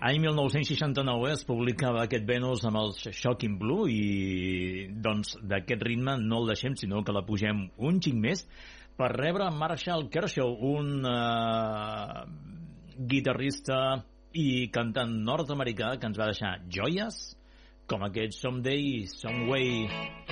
Any 1969 es publicava aquest Venus amb el Shocking Blue i doncs d'aquest ritme no el deixem, sinó que la pugem un xic més per rebre Marshall Kershaw, un guitarrista i cantant nord-americà que ens va deixar joies com aquest Someday, Some Way.